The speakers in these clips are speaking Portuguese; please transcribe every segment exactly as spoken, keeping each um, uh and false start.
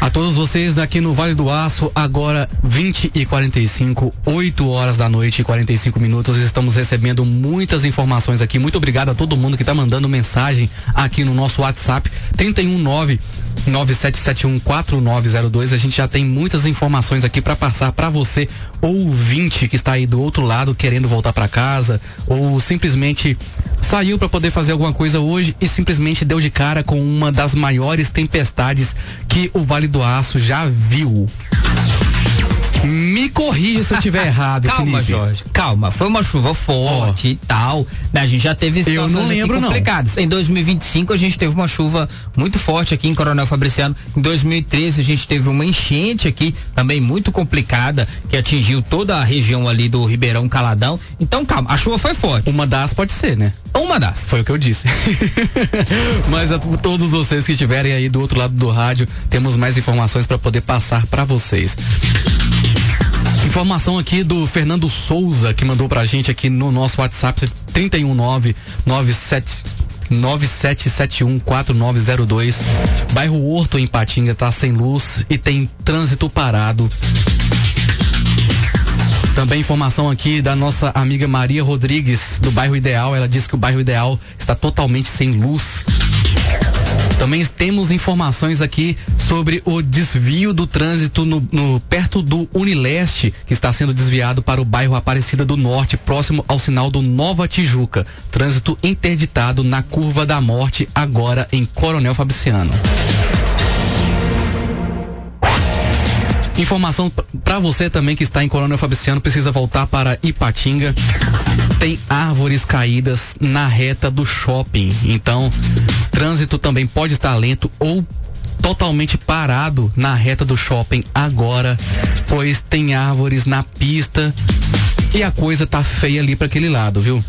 A todos vocês daqui no Vale do Aço, agora vinte e quarenta e cinco, oito horas da noite e quarenta e cinco minutos. Estamos recebendo muitas informações aqui. Muito obrigado a todo mundo que está mandando mensagem aqui no nosso WhatsApp trinta e um nove nove sete sete um quatro nove zero dois. A gente já tem muitas informações aqui para passar para você, ouvinte que está aí do outro lado querendo voltar para casa ou simplesmente saiu para poder fazer alguma coisa hoje e simplesmente deu de cara com uma das maiores tempestades que o Vale do Aço já viu. Me corrija se eu estiver errado, Calma, Felipe. Jorge, calma. Foi uma chuva forte oh. e tal. A gente já teve situações eu não lembro, complicadas. Não. Em dois mil e vinte e cinco a gente teve uma chuva muito forte aqui em Coronel Fabriciano. Em dois mil e treze a gente teve uma enchente aqui também muito complicada que atingiu toda a região ali do Ribeirão Caladão. Então, calma, a chuva foi forte. Uma das pode ser, né? Uma das. Foi o que eu disse. Mas a todos vocês que estiverem aí do outro lado do rádio, temos mais informações para poder passar para vocês. Informação aqui do Fernando Souza, que mandou pra gente aqui no nosso WhatsApp trinta e um nove nove sete nove sete sete um quatro nove zero dois. Bairro Horto, em Ipatinga, tá sem luz e tem trânsito parado. Também informação aqui da nossa amiga Maria Rodrigues, do bairro Ideal. Ela disse que o bairro Ideal está totalmente sem luz. Também temos informações aqui sobre o desvio do trânsito no, no, perto do Unileste, que está sendo desviado para o bairro Aparecida do Norte, próximo ao sinal do Nova Tijuca. Trânsito interditado na Curva da Morte, agora em Coronel Fabriciano. Informação para você também que está em Coronel Fabriciano, precisa voltar para Ipatinga. Tem árvores caídas na reta do shopping. Então, trânsito também pode estar lento ou totalmente parado na reta do shopping agora, pois tem árvores na pista e a coisa tá feia ali para aquele lado, viu?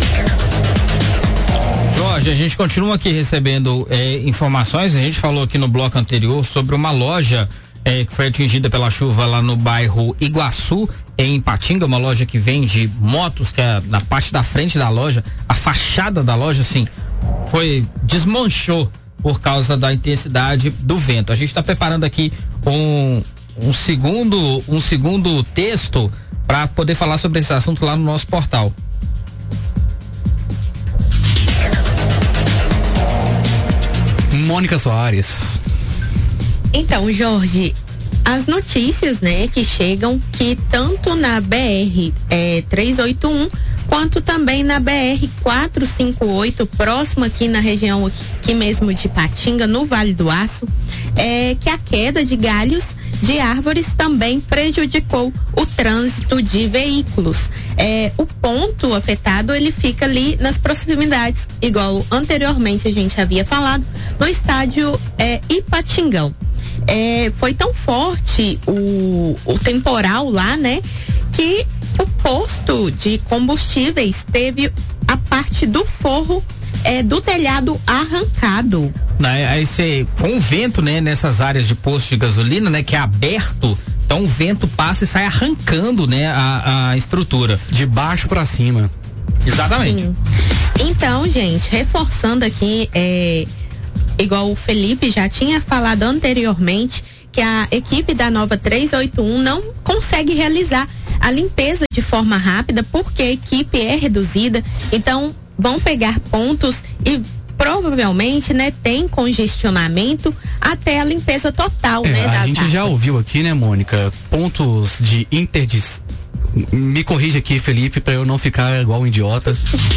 Jorge, a gente continua aqui recebendo é, informações. A gente falou aqui no bloco anterior sobre uma loja É, que foi atingida pela chuva lá no bairro Iguaçu, em Ipatinga, uma loja que vende motos, que é na parte da frente da loja, a fachada da loja, assim, foi, desmanchou por causa da intensidade do vento. A gente está preparando aqui um, um segundo, um segundo texto para poder falar sobre esse assunto lá no nosso portal. Mônica Soares. Então, Jorge, as notícias, né, que chegam que tanto na B R é, trezentos e oitenta e um quanto também na B R quatrocentos e cinquenta e oito, próximo aqui na região aqui mesmo de Ipatinga, no Vale do Aço, é que a queda de galhos de árvores também prejudicou o trânsito de veículos. É, o ponto afetado, ele fica ali nas proximidades, igual anteriormente a gente havia falado, no estádio é, Ipatingão. É, foi tão forte o, o temporal lá, né, que o posto de combustíveis teve a parte do forro é, do telhado arrancado. Aí você, com o vento, né, nessas áreas de posto de gasolina, né, que é aberto, então o vento passa e sai arrancando, né, a, a estrutura de baixo para cima. Exatamente. Sim. Então, gente, reforçando aqui, é, igual o Felipe já tinha falado anteriormente, que a equipe da Nova trezentos e oitenta e um não consegue realizar a limpeza de forma rápida porque a equipe é reduzida, então vão pegar pontos e provavelmente, né, tem congestionamento até a limpeza total, é, né, a gente árvores. já ouviu aqui, né, Mônica, pontos de interdição. Me corrija aqui, Felipe, para eu não ficar igual um idiota.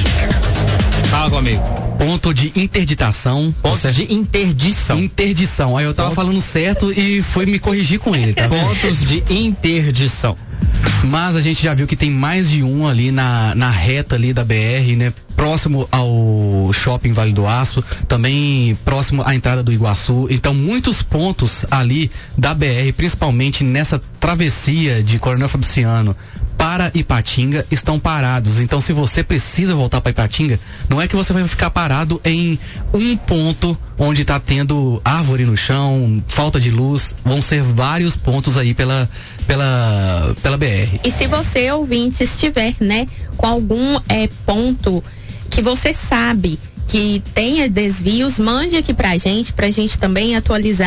Fala comigo. Ponto de interditação. Ponto de interdição. Interdição. Aí eu tava Ponto. falando certo e foi me corrigir com ele, tá? Pontos de interdição. Mas a gente já viu que tem mais de um ali na, na reta ali da B R, né? Próximo ao shopping Vale do Aço, também próximo à entrada do Iguaçu. Então, muitos pontos ali da B R, principalmente nessa travessia de Coronel Fabriciano para Ipatinga, estão parados. Então, se você precisa voltar para Ipatinga, não é que você vai ficar parado em um ponto onde está tendo árvore no chão, falta de luz. Vão ser vários pontos aí pela, pela, pela B R. E se você, ouvinte, estiver, né, com algum é, ponto que você sabe que tenha desvios, mande aqui pra gente, pra gente também atualizar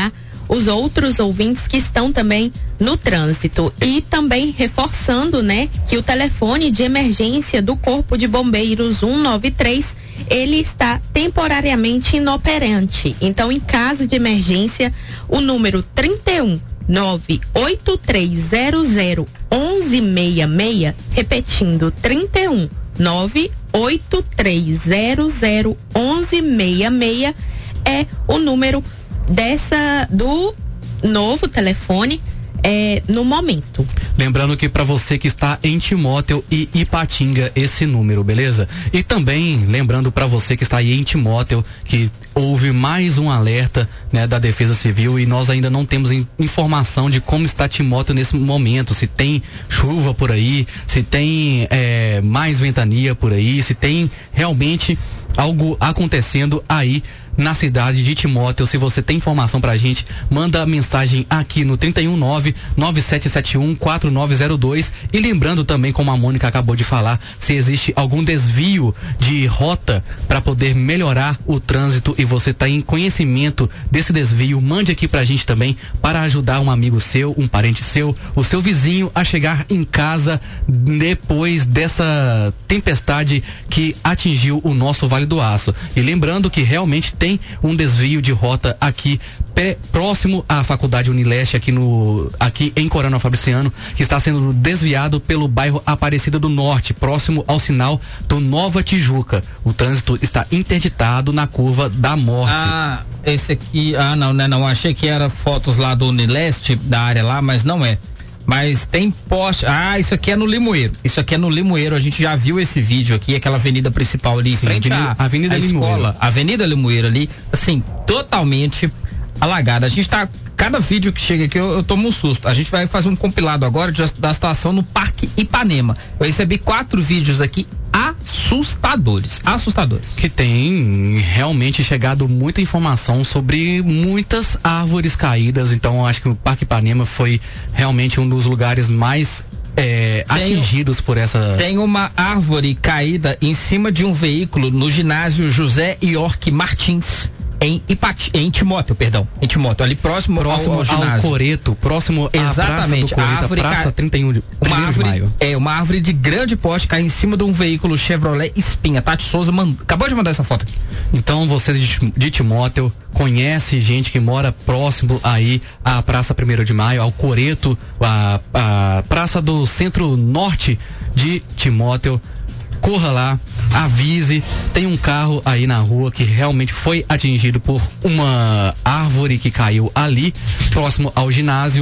os outros ouvintes que estão também no trânsito. E também reforçando, né, que o telefone de emergência do Corpo de Bombeiros cento e noventa e três, ele está temporariamente inoperante. Então, em caso de emergência, o número trinta e um, nove oito três zero zero, um um seis seis, repetindo, trinta e um, nove oito três zero zero, um um seis seis, é o número dessa do novo telefone é, no momento. Lembrando que para você que está em Timóteo e Ipatinga, esse número, beleza? E também lembrando para você que está aí em Timóteo que houve mais um alerta, né, da Defesa Civil e nós ainda não temos in- informação de como está Timóteo nesse momento, se tem chuva por aí, se tem é, mais ventania por aí, se tem realmente algo acontecendo aí na cidade de Timóteo. Se você tem informação pra gente, manda mensagem aqui no trinta e um, nove nove sete sete um, quatro nove zero dois. E lembrando também, como a Mônica acabou de falar, se existe algum desvio de rota para poder melhorar o trânsito e você tá em conhecimento desse desvio, mande aqui pra gente também para ajudar um amigo seu, um parente seu, o seu vizinho a chegar em casa depois dessa tempestade que atingiu o nosso Vale do Aço. E lembrando que realmente tem um desvio de rota aqui pé, próximo à Faculdade Unileste, aqui no aqui em Coronel Fabriciano, que está sendo desviado pelo bairro Aparecida do Norte, próximo ao sinal do Nova Tijuca. O trânsito está interditado na curva da Morte. Ah, esse aqui, ah não, né, não, achei que era fotos lá do Unileste, da área lá, mas não é. Mas tem poste. Ah, isso aqui é no Limoeiro. Isso aqui é no Limoeiro. A gente já viu esse vídeo aqui, aquela avenida principal ali, em frente à Avenida escola. Avenida Limoeiro ali, assim, totalmente alagada. A gente tá. Cada vídeo que chega aqui eu, eu tomo um susto. A gente vai fazer um compilado agora de, da situação no Parque Ipanema. Eu recebi quatro vídeos aqui assustadores. Assustadores. Que tem realmente chegado muita informação sobre muitas árvores caídas. Então eu acho que o Parque Ipanema foi realmente um dos lugares mais é, atingidos por essa. Tem uma árvore caída em cima de um veículo no ginásio José Iorque Martins. Em, Ipati, em Timóteo, perdão, em Timóteo, ali próximo, próximo ao, ao ginásio. Ao Coreto, próximo Exatamente, à Praça do Coreto, árvore Praça ca... trinta e um de, uma árvore, de maio. É, uma árvore de grande porte cai em cima de um veículo Chevrolet Espinha. Tati Souza mand... acabou de mandar essa foto aqui. Então você de, de Timóteo conhece gente que mora próximo aí à Praça primeiro de maio, ao Coreto, a, a Praça do Centro Norte de Timóteo. Corra lá, avise, tem um carro aí na rua que realmente foi atingido por uma árvore que caiu ali, próximo ao ginásio.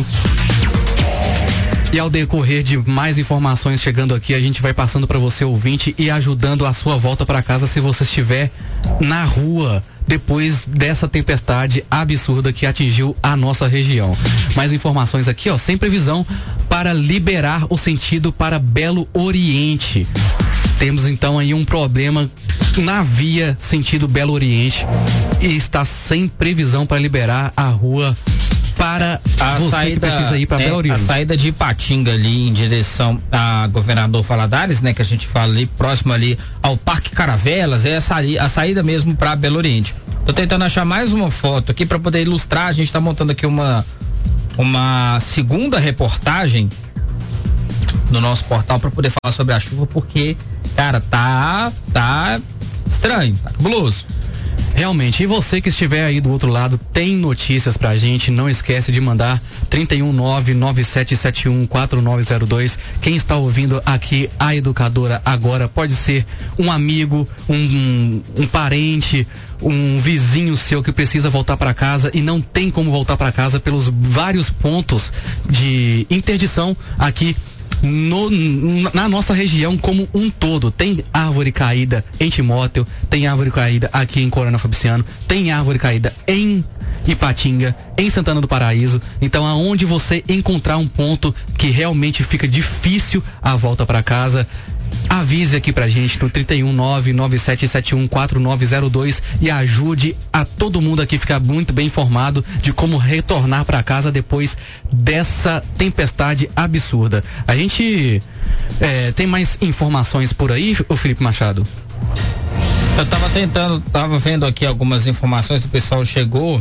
E ao decorrer de mais informações chegando aqui, a gente vai passando para você, ouvinte, e ajudando a sua volta para casa se você estiver na rua depois dessa tempestade absurda que atingiu a nossa região. Mais informações aqui, ó, sem previsão para liberar o sentido para Belo Oriente. Temos então aí um problema na via sentido Belo Oriente e está sem previsão para liberar a rua para a você saída, que precisa ir para é, Belo Oriente. A saída de Ipatinga ali em direção a Governador Valadares, né, que a gente fala ali próximo ali ao Parque Caravelas, é essa ali, a saída mesmo para Belo Oriente. Tô tentando achar mais uma foto aqui para poder ilustrar. A gente está montando aqui uma uma segunda reportagem no nosso portal para poder falar sobre a chuva, porque, cara, tá tá estranho, tá cabuloso. Realmente, e você que estiver aí do outro lado, tem notícias pra gente, não esquece de mandar trinta e um, nove nove sete sete um, quatro nove zero dois. Quem está ouvindo aqui a Educadora agora pode ser um amigo, um, um parente, um vizinho seu que precisa voltar para casa e não tem como voltar para casa pelos vários pontos de interdição aqui No, na nossa região como um todo. Tem árvore caída em Timóteo, tem árvore caída aqui em Coronel Fabriciano, tem árvore caída em Ipatinga, em Santana do Paraíso. Então, aonde você encontrar um ponto que realmente fica difícil a volta para casa, avise aqui pra gente no trinta e um, nove nove sete sete um, quatro nove zero dois e ajude a todo mundo aqui ficar muito bem informado de como retornar para casa depois dessa tempestade absurda. A gente é, tem mais informações por aí, ô Felipe Machado? Eu tava tentando, tava vendo aqui algumas informações que o pessoal chegou.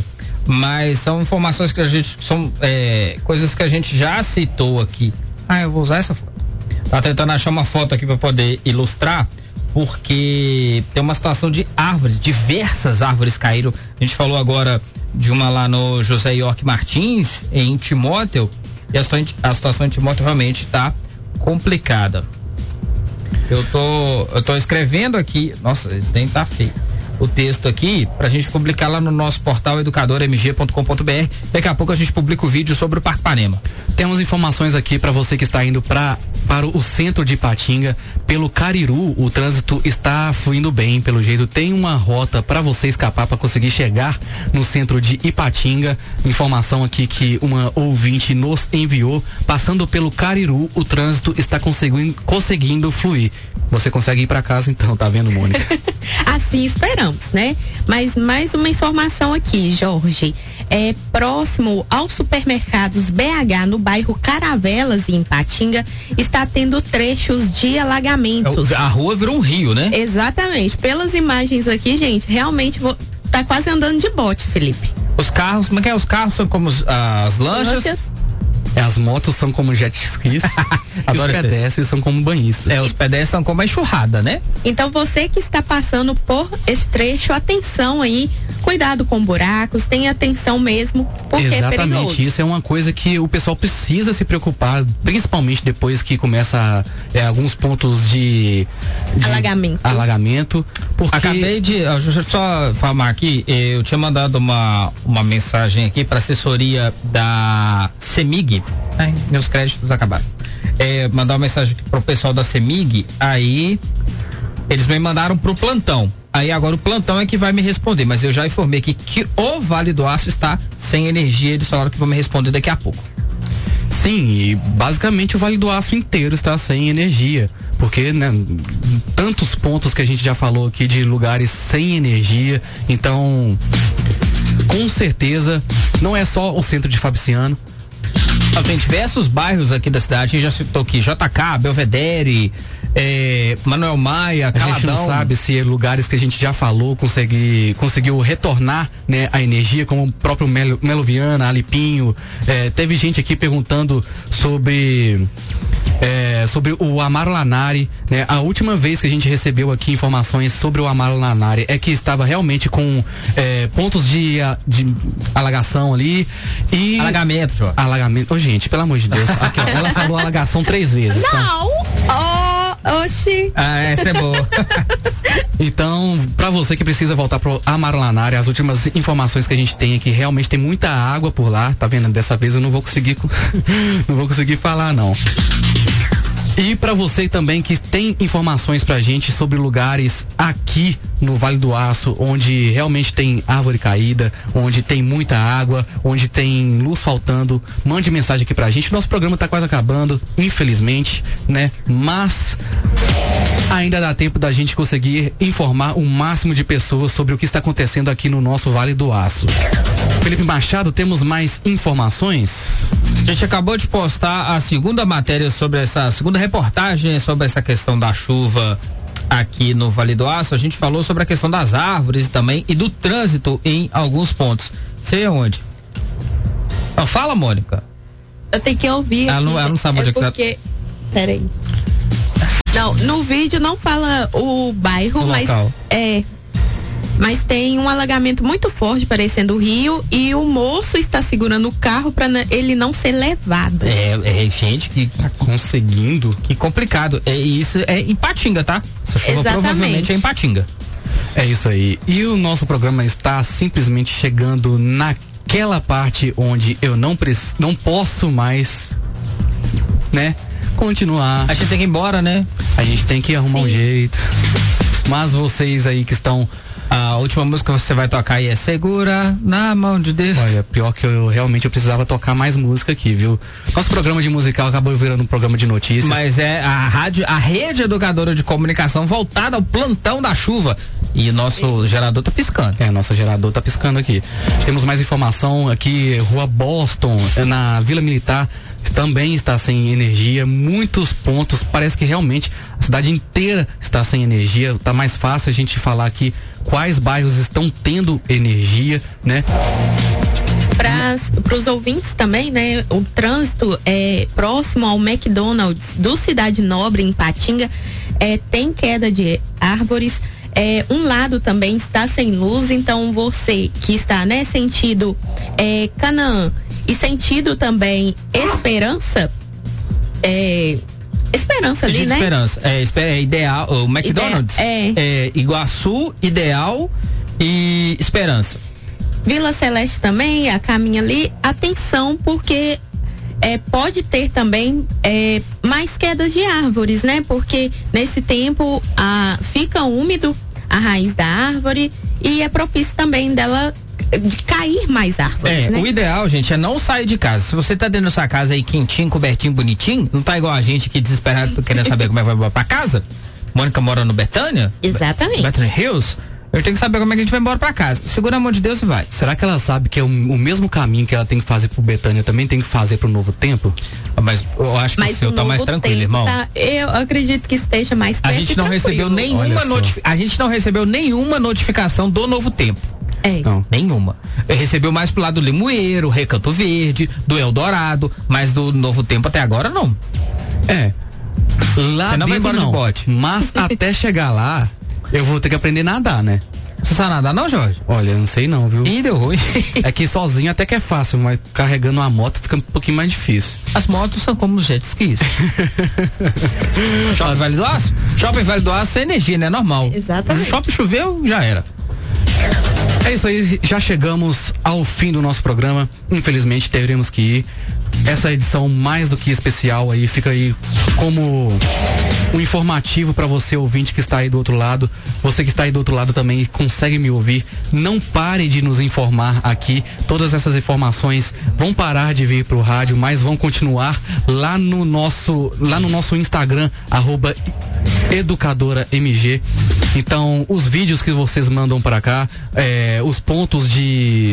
mas são informações que a gente, são é, coisas que a gente já citou aqui. Ah, eu vou usar essa foto. Tá tentando achar uma foto aqui para poder ilustrar, porque tem uma situação de árvores, diversas árvores caíram. A gente falou agora de uma lá no José York Martins, em Timóteo, e a situação, a situação em Timóteo realmente está complicada. Eu tô, eu tô escrevendo aqui, nossa, nem tá feio, o texto aqui pra gente publicar lá no nosso portal educador m g ponto com ponto b r. Daqui a pouco a gente publica o vídeo sobre o Parque Ipanema. Temos informações aqui para você que está indo pra, para o centro de Ipatinga. Pelo Cariru, o trânsito está fluindo bem, pelo jeito. Tem uma rota para você escapar, para conseguir chegar no centro de Ipatinga. Informação aqui que uma ouvinte nos enviou. Passando pelo Cariru, o trânsito está conseguindo, conseguindo fluir. Você consegue ir para casa então, tá vendo, Mônica? Assim esperamos, né? Mas mais uma informação aqui, Jorge. É, próximo aos supermercados B H, no bairro Caravelas, em Ipatinga, está tendo trechos de alagamentos. A rua virou um rio, né? Exatamente. Pelas imagens aqui, gente, realmente vou, tá quase andando de bote, Felipe. Os carros, como é que é? Os carros são como os, as lanchas? lanchas. É, as motos são como jet skis e os pedestres são como banhistas. É, os pedestres são como a enxurrada, né? Então você que está passando por esse trecho, atenção aí, cuidado com buracos, tenha atenção mesmo, porque Exatamente, é perigoso. Isso é uma coisa que o pessoal precisa se preocupar, principalmente depois que começa é, alguns pontos de, de alagamento. alagamento porque... Acabei de, deixa eu só falar aqui, eu tinha mandado uma, uma mensagem aqui para assessoria da CEMIG. Ai, meus créditos acabaram. É, mandar uma mensagem pro pessoal da CEMIG, aí eles me mandaram pro plantão. Aí agora o plantão é que vai me responder, mas eu já informei aqui que o Vale do Aço está sem energia, eles falaram que vão me responder daqui a pouco. Sim, e basicamente o Vale do Aço inteiro está sem energia, porque, né, tantos pontos que a gente já falou aqui de lugares sem energia, então, com certeza, não é só o centro de Fabriciano. Tem diversos bairros aqui da cidade, a gente já citou aqui, J K, Belvedere, é, Manuel Maia, Caladão. A gente não sabe se lugares que a gente já falou consegui, conseguiu retornar, né, a energia, como o próprio Melo, Melo Viana, Alipinho. É, teve gente aqui perguntando sobre é, sobre o Amaro Lanari, né? A última vez que a gente recebeu aqui informações sobre o Amaro Lanari é que estava realmente com é, pontos de, de alagação ali e... Alagamento, Jorge. Alagamento. Ô, gente, pelo amor de Deus. Aqui, ó, ela falou alagação três vezes. Não! Tá? Oh, oxi! Ah, essa é boa. Então, pra você que precisa voltar pro Amaro Lanari, as últimas informações que a gente tem aqui, realmente tem muita água por lá, tá vendo? Dessa vez eu não vou conseguir, não vou conseguir falar, não. E para você também que tem informações pra gente sobre lugares aqui no Vale do Aço, onde realmente tem árvore caída, onde tem muita água, onde tem luz faltando, mande mensagem aqui pra gente. Nosso programa tá quase acabando, infelizmente, né? Mas ainda dá tempo da gente conseguir informar o máximo de pessoas sobre o que está acontecendo aqui no nosso Vale do Aço. Felipe Machado, temos mais informações? A gente acabou de postar a segunda matéria sobre essa, a segunda reportagem sobre essa questão da chuva aqui no Vale do Aço. A gente falou sobre a questão das árvores também e do trânsito em alguns pontos. Sei aonde. Não, fala, Mônica. Eu tenho que ouvir. Ela aqui, não, ela não sabe é onde porque... é que tá. Peraí. Não, no vídeo não fala o bairro, o mas local. é. Mas tem um alagamento muito forte parecendo o rio e o moço está segurando o carro para ele não ser levado. É, é gente que tá conseguindo, que complicado. É, isso é em Ipatinga, tá? Essa chuva Exatamente. Provavelmente é em Ipatinga. É isso aí. E o nosso programa está simplesmente chegando naquela parte onde eu não, prec... não posso mais, né, continuar. A gente tem que ir embora, né? A gente tem que arrumar Sim. um jeito. Mas vocês aí que estão... A última música que você vai tocar aí é Segura na Mão de Deus. Olha, pior que eu realmente eu precisava tocar mais música aqui, viu? Nosso programa de musical acabou virando um programa de notícias. Mas é a rádio, a rede educadora de comunicação voltada ao plantão da chuva. E nosso gerador tá piscando. É, nosso gerador tá piscando aqui. Temos mais informação aqui, Rua Boston, na Vila Militar, também está sem energia, muitos pontos, parece que realmente a cidade inteira está sem energia. Tá mais fácil a gente falar aqui quais bairros estão tendo energia, né? Para os ouvintes também, né? O trânsito é próximo ao McDonald's do Cidade Nobre, em Patinga, é, tem queda de árvores. É, um lado também está sem luz, então você que está, né, sentido é, Canaã e sentido também Esperança, é, Esperança ali, né? Esperança, é, é ideal, o McDonald's, é. é Iguaçu, Ideal e Esperança. Vila Celeste também, a caminho ali, atenção, porque é, pode ter também é, mais quedas de árvores, né? Porque nesse tempo a, fica úmido a raiz da árvore e é propício também dela de cair mais árvores, é, né? O ideal, gente, é não sair de casa. Se você tá dentro da sua casa aí quentinho, cobertinho, bonitinho, não tá igual a gente aqui desesperado querendo saber como é que vai pra casa. Mônica mora no Betânia. Exatamente. Bethany Hills. Eu tenho que saber como é que a gente vai embora pra casa. Segura a mão de Deus e vai. Será que ela sabe que é o, o mesmo caminho que ela tem que fazer pro Betânia também tem que fazer pro Novo Tempo? Mas eu acho que Mas o seu tá mais tranquilo, irmão. Tá, eu acredito que esteja mais perto. A gente não recebeu nenhuma notifi- a gente não recebeu nenhuma notificação do Novo Tempo. É. Não, nenhuma. Recebeu mais pro lado do Limoeiro, Recanto Verde, do Eldorado, mas do Novo Tempo até agora não. É. Lá Você não vai dentro embora não. de bote. Mas até chegar lá, eu vou ter que aprender a nadar, né? Você sabe nadar não, Jorge? Olha, eu não sei não, viu? Ih, deu ruim. É que sozinho até que é fácil, mas carregando uma moto fica um pouquinho mais difícil. As motos são como os jet skis. Shopping Vale do Aço? Shopping Vale do Aço é energia, né? Normal. Exatamente. Shopping choveu, já era. É isso aí, já chegamos ao fim do nosso programa. Infelizmente teremos que ir. Essa edição mais do que especial aí fica aí como um informativo para você ouvinte que está aí do outro lado. Você que está aí do outro lado também consegue me ouvir. Não pare de nos informar aqui. Todas essas informações vão parar de vir pro rádio, mas vão continuar lá no nosso lá no nosso Instagram arroba Educadora M G. Então, os vídeos que vocês mandam para cá, é, os pontos de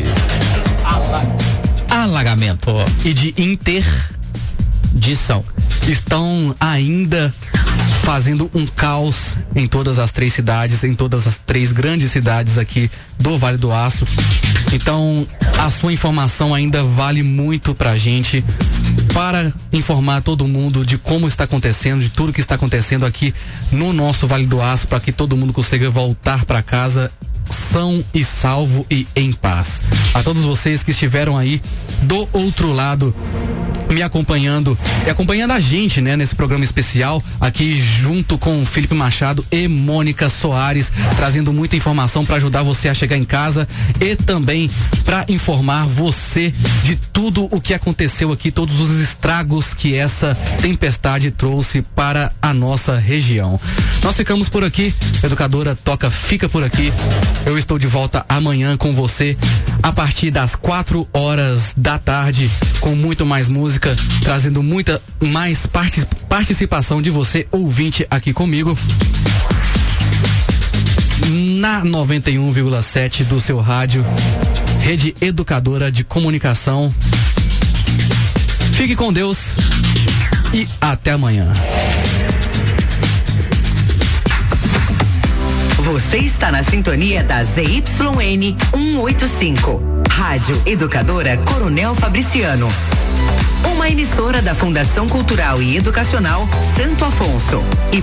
alagamento e de interdição estão ainda fazendo um caos em todas as três cidades, em todas as três grandes cidades aqui do Vale do Aço. Então, a sua informação ainda vale muito pra gente, para informar todo mundo de como está acontecendo, de tudo que está acontecendo aqui no nosso Vale do Aço, para que todo mundo consiga voltar para casa são e salvo e em paz. A todos vocês que estiveram aí do outro lado me acompanhando e acompanhando a gente, né, nesse programa especial aqui junto com Felipe Machado e Mônica Soares, trazendo muita informação para ajudar você a chegar em casa e também para informar você de tudo o que aconteceu aqui, todos os estragos que essa tempestade trouxe para a nossa região. Nós ficamos por aqui, Educadora Toca fica por aqui. Eu estou de volta amanhã com você a partir das quatro horas da tarde com muito mais música, trazendo muita mais partic- participação de você, ouvinte, aqui comigo na noventa e um vírgula sete do seu rádio, Rede Educadora de Comunicação. Fique com Deus e até amanhã. Você está na sintonia da Z Y N cento e oitenta e cinco, Rádio Educadora Coronel Fabriciano. Uma emissora da Fundação Cultural e Educacional Santo Afonso. E